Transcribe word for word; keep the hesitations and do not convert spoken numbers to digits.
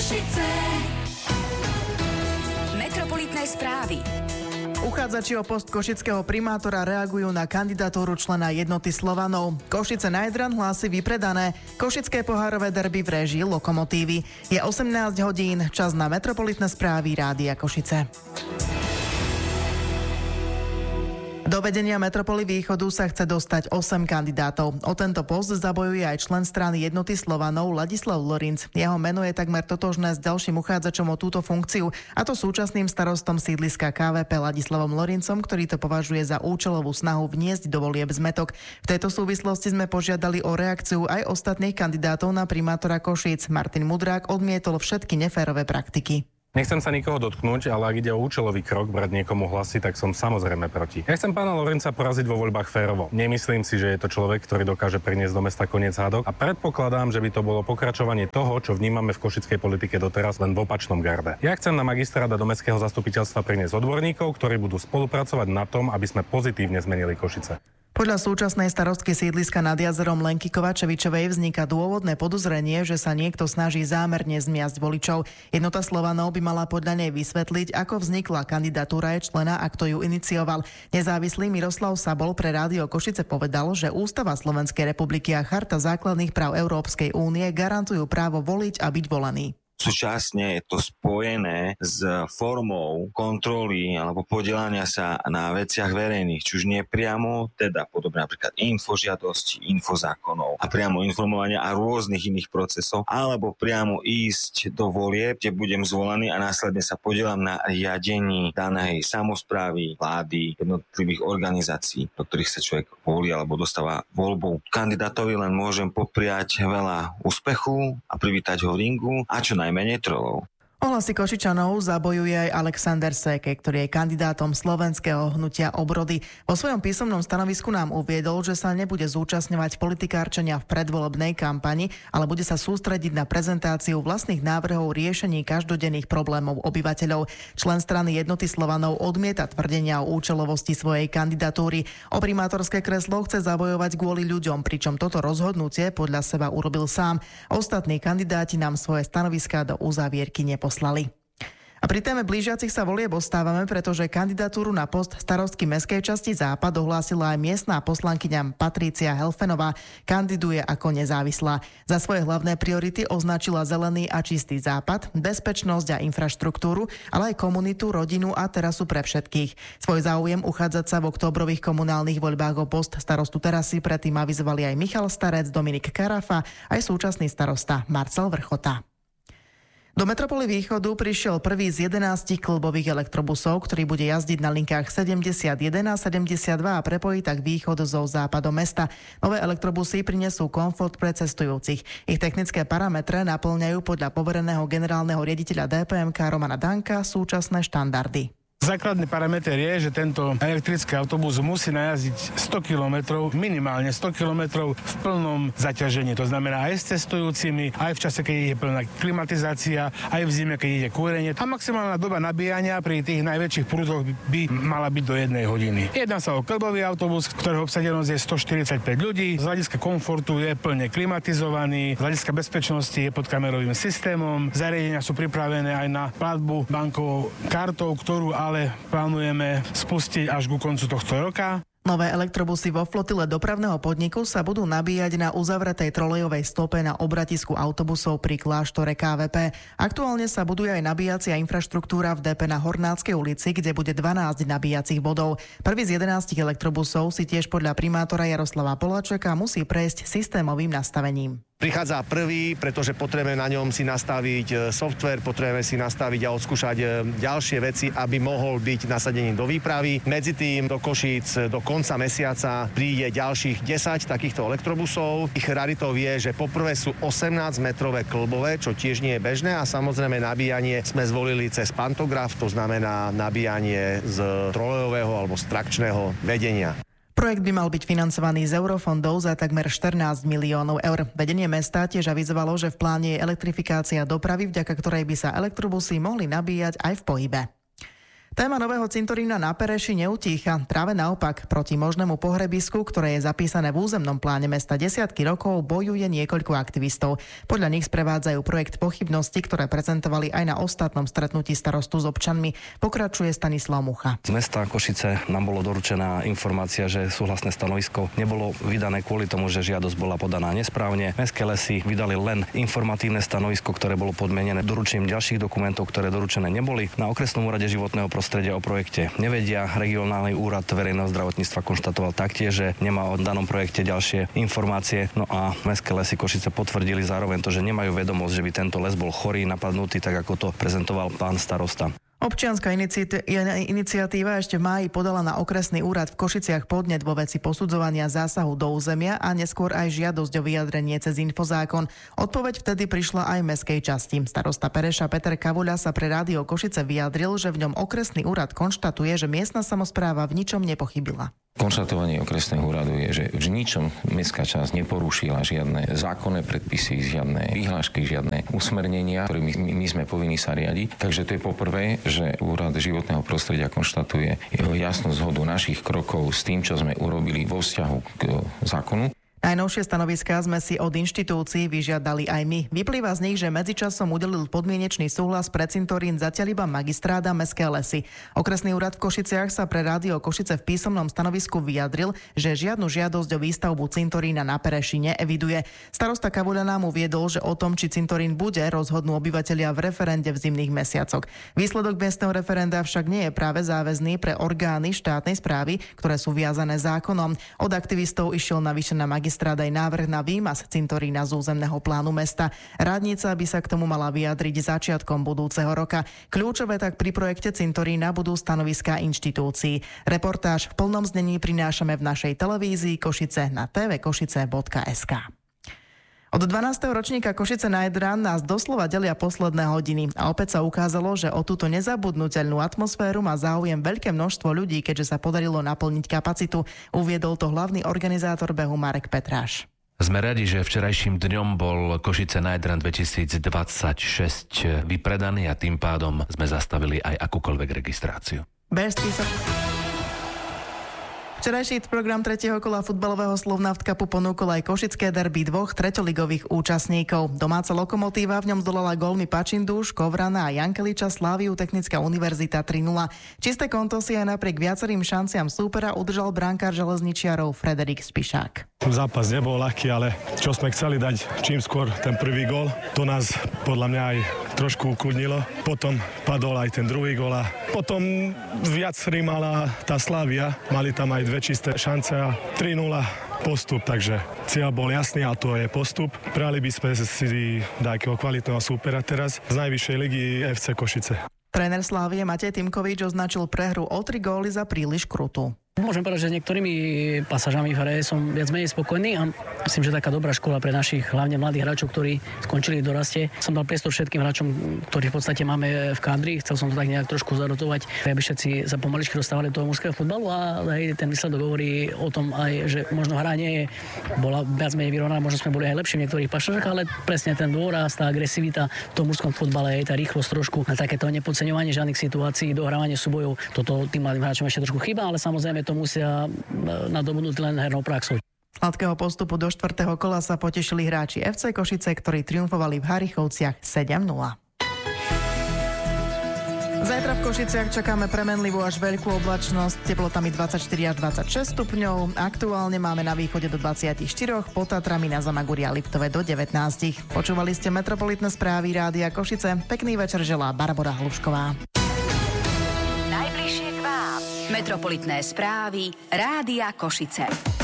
Košice. Metropolitné správy. Uchádzači o post košického primátora reagujú na kandidatúru člena Jednoty Slovanov. Košice na Jadran hlási vypredané. Košické pohárové derby v réžii Lokomotívy. Je osemnásť hodín, čas na Metropolitné správy Rádia Košice. Do vedenia Metropoly Východu sa chce dostať osem kandidátov. O tento post zabojuje aj člen strany Jednoty Slovanov Ladislav Lorinc. Jeho meno je takmer totožné s ďalším uchádzačom o túto funkciu, a to súčasným starostom sídliska ká vé pé Ladislavom Lorincom, ktorý to považuje za účelovú snahu vniesť do volieb zmätok. V tejto súvislosti sme požiadali o reakciu aj ostatných kandidátov na primátora Košíc. Martin Mudrák odmietol všetky neférové praktiky. Nechcem sa nikoho dotknúť, ale ak ide o účelový krok brať niekomu hlasy, tak som samozrejme proti. Ja chcem pána Lorenca poraziť vo voľbách férovo. Nemyslím si, že je to človek, ktorý dokáže priniesť do mesta koniec hádok, a predpokladám, že by to bolo pokračovanie toho, čo vnímame v košickej politike doteraz, len v opačnom garde. Ja chcem na magistrát a do mestského zastupiteľstva priniesť odborníkov, ktorí budú spolupracovať na tom, aby sme pozitívne zmenili Košice. Podľa súčasnej starostky sídliska nad jazerom Lenky Kovačevičovej vzniká dôvodné podozrenie, že sa niekto snaží zámerne zmiasť voličov. Jednota Slovanov by mala podľa nej vysvetliť, ako vznikla kandidatúra jej člena a kto ju inicioval. Nezávislý Miroslav Sabol pre Rádio Košice povedal, že Ústava Slovenskej republiky a Charta základných práv Európskej únie garantujú právo voliť a byť volený. Súčasne je to spojené s formou kontroly alebo podielania sa na veciach verejných, či už nie priamo, teda podobne napríklad infožiadosti, infozákonov a priamo informovania a rôznych iných procesov, alebo priamo ísť do volieb, kde budem zvolený a následne sa podielam na riadení danej samosprávy, vlády, jednotlivých organizácií, do ktorých sa človek volí alebo dostáva voľbou. Kandidátovi len môžem popriať veľa úspechu a privítať ho v ringu a čo najmenej trolov. Ohlasy Košičanov zabojuje aj Alexander Seke, ktorý je kandidátom slovenského hnutia Obrody. Vo svojom písomnom stanovisku nám uviedol, že sa nebude zúčastňovať politikárčenia v predvolebnej kampani, ale bude sa sústrediť na prezentáciu vlastných návrhov riešení každodenných problémov obyvateľov. Člen strany Jednoty Slovanov odmieta tvrdenia o účelovosti svojej kandidatúry. O primátorské kreslo chce zabojovať kvôli ľuďom, pričom toto rozhodnutie podľa seba urobil sám. Ostatní kandidáti nám svoje stanoviská do uzávierky neposlali. poslali. A pri téme blížiacich sa volieb ostávame, pretože kandidatúru na post starostky mestskej časti Západ ohlásila aj miestna poslankyňa Patrícia Helfenová. Kandiduje ako nezávislá. Za svoje hlavné priority označila zelený a čistý Západ, bezpečnosť a infraštruktúru, ale aj komunitu, rodinu a terasu pre všetkých. Svoj záujem uchádzať sa v októbrových komunálnych voľbách o post starostu terasy predtým avizovali aj Michal Starec, Dominik Karafa, aj súčasný starosta Marcel Vrchota. Do Metropoly Východu prišiel prvý z jedenástich kĺbových elektrobusov, ktorý bude jazdiť na linkách sedemdesiatjeden a sedemdesiatdva a prepojí tak východ so západom mesta. Nové elektrobusy prinesú komfort pre cestujúcich. Ich technické parametre naplňajú podľa povereného generálneho riaditeľa dé pé em ká Romana Danka súčasné štandardy. Základný parameter je, že tento elektrický autobus musí najazdiť sto kilometrov, minimálne sto kilometrov v plnom zaťažení. To znamená aj s cestujúcimi, aj v čase, keď je plná klimatizácia, aj v zime, keď ide kúrenie. A maximálna doba nabíjania pri tých najväčších prúdoch by mala byť do jednej hodiny. Jedná sa o kĺbový autobus, ktorého obsadenosť je stoštyridsaťpäť ľudí. Z hľadiska komfortu je plne klimatizovaný, z hľadiska bezpečnosti je pod kamerovým systémom. Zariadenia sú pripravené aj na platbu bankovou kartou, ktorú ale plánujeme spustiť až ku koncu tohto roka. Nové elektrobusy vo flotile dopravného podniku sa budú nabíjať na uzavretej trolejovej stope na obratisku autobusov pri kláštore ká vé pé. Aktuálne sa buduje aj nabíjacia infraštruktúra v dé pé na Hornáckej ulici, kde bude dvanásť nabíjacích bodov. Prvý z jedenástich elektrobusov si tiež podľa primátora Jaroslava Poláčeka musí prejsť systémovým nastavením. Prichádza prvý, pretože potrebujeme na ňom si nastaviť software, potrebujeme si nastaviť a odskúšať ďalšie veci, aby mohol byť nasadený do výpravy. Medzi tým do Košíc do konca mesiaca príde ďalších desať takýchto elektrobusov. Ich raritou je, že poprvé sú osemnásťmetrové kĺbové, čo tiež nie je bežné, a samozrejme nabíjanie sme zvolili cez pantograf, to znamená nabíjanie z trolejového alebo z trakčného vedenia. Projekt by mal byť financovaný z eurofondov za takmer štrnásť miliónov eur. Vedenie mesta tiež avizovalo, že v pláne je elektrifikácia dopravy, vďaka ktorej by sa elektrobusy mohli nabíjať aj v pohybe. Téma nového cintorína na Pereši neutícha. Práve naopak, proti možnému pohrebisku, ktoré je zapísané v územnom pláne mesta desiatky rokov, bojuje niekoľko aktivistov. Podľa nich sprevádzajú projekt pochybnosti, ktoré prezentovali aj na ostatnom stretnutí starostu s občanmi. Pokračuje Stanislav Mucha. Z mesta Košice nám bolo doručená informácia, že súhlasné stanovisko nebolo vydané kvôli tomu, že žiadosť bola podaná nesprávne. Mestské lesy vydali len informatívne stanovisko, ktoré bolo podmienené doručením ďalších dokumentov, ktoré doručené neboli. Na okresnom úrade životného prostredia o projekte nevedia. Regionálny úrad verejného zdravotníctva konštatoval taktiež, že nemá o danom projekte ďalšie informácie. No a Mestské lesy Košice potvrdili zároveň to, že nemajú vedomosť, že by tento les bol chorý, napadnutý, tak ako to prezentoval pán starosta. Občianska iniciatíva ešte v máji podala na okresný úrad v Košiciach podnet vo veci posudzovania zásahu do územia a neskôr aj žiadosť o vyjadrenie cez infozákon. Odpoveď vtedy prišla aj v mestskej časti. Starosta Pereša Peter Kavuľa sa pre Rádio Košice vyjadril, že v ňom okresný úrad konštatuje, že miestna samospráva v ničom nepochybila. Konštatovanie okresného úradu je, že v ničom mestská časť neporušila žiadne zákonné predpisy, žiadne vyhlášky, žiadne usmernenia, ktorými my, my sme povinní sa riadiť. Takže to je poprvé, že úrad životného prostredia konštatuje jeho jasnú zhodu našich krokov s tým, čo sme urobili vo vzťahu k zákonu. Najnovšie stanoviská sme si od inštitúcií vyžiadali aj my. Vyplýva z nich, že medzičasom udelil podmienečný súhlas pre cintorín zatiaľ iba magistrát a Mestské lesy. Okresný úrad v Košiciach sa pre Rádio Košice v písomnom stanovisku vyjadril, že žiadnu žiadosť o výstavbu cintorína na Pereši neeviduje. Starosta Kavuľa nám uviedol, že o tom, či cintorín bude, rozhodnú obyvatelia v referende v zimných mesiacoch. Výsledok miestneho referenda však nie je práve záväzný pre orgány štátnej správy, ktoré sú viazané zákonom. Od aktivistov išiel navyše na magistrát aj návrh na výmaz cintorína z územného plánu mesta. Radnica by sa k tomu mala vyjadriť začiatkom budúceho roka. Kľúčové tak pri projekte cintorína budú stanoviská inštitúcií. Reportáž v plnom znení prinášame v našej televízii Košice na té vé košice bodka es ká. Od dvanásteho ročníka Košice Night Run nás doslova delia posledné hodiny a opäť sa ukázalo, že o túto nezabudnuteľnú atmosféru má záujem veľké množstvo ľudí, keďže sa podarilo naplniť kapacitu. Uviedol to hlavný organizátor behu Marek Petráš. Sme radi, že včerajším dňom bol Košice Night Run dvetisícdvadsaťšesť vypredaný a tým pádom sme zastavili aj akúkoľvek registráciu. Bežský sa... Včerajší program tretieho kola futbalového Slovnaft Cupu ponúkol aj košické derby dvoch treťoligových účastníkov. Domáca Lokomotíva v ňom zdolala gólmi Pačindúš, Kovrana a Jankeliča Sláviu Technická univerzita tri nula. Čisté konto si aj napriek viacerým šanciam súpera udržal brankár železničiarov Frederik Spišák. Zápas nebol ľahký, ale čo sme chceli dať čím skôr ten prvý gól, to nás podľa mňa aj trošku ukludnilo. Potom padol aj ten druhý gól a potom viac rímala tá Slavia. Mali tam aj dve čisté šance a tri nula postup, takže cieľ bol jasný a to je postup. Prali by sme si nejakého kvalitného súpera teraz z najvyššej ligy ef cé Košice. Tréner Slávie Matej Timkovič označil prehru o tri góly za príliš krutú. Môžem povedať, že s niektorými pasážami v hre som viac menej spokojný a myslím, že taká dobrá škola pre našich hlavne mladých hráčov, ktorí skončili v doraste. Som dal priestor všetkým hráčom, ktorí v podstate máme v kádri. Chcel som to tak nejak trošku zarotovať, aby všetci sa pomaličky dostávali do toho mužského futbalu a aj ten výsledok hovorí o tom aj, že možno hra nie je, bola viac menej vyrovnaná, možno sme boli aj lepší v niektorých pasážach, ale presne ten dôraz, tá agresivita v tom mužskom futbale, aj tá rýchlosť trošku, na takéto nepodceňovanie žiadnych situácií, dohrávanie súbojov. Toto tým mladým hráčom ešte trošku chýba, ale samozrejme to musia nadobudnúť len hernou praxou. Sladkého postupu do štvrtého kola sa potešili hráči ef cé Košice, ktorí triumfovali v Harichovciach sedem nula. Zajtra v Košiciach čakáme premenlivú až veľkú oblačnosť, teplotami dvadsaťštyri až dvadsaťšesť stupňov. Aktuálne máme na východe do dvadsaťštyri, pod Tatrami na Zamaguri a Liptove do devätnásť. Počúvali ste Metropolitné správy Rádia Košice. Pekný večer želá Barbora Hlušková. Najbližšie k vám. Metropolitné správy Rádia Košice.